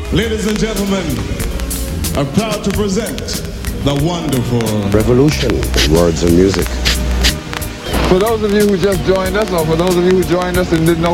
Ladies and gentlemen, I'm proud to present the wonderful Revolution, words and music. For those of you who just joined us, or for those of you who joined us and didn't know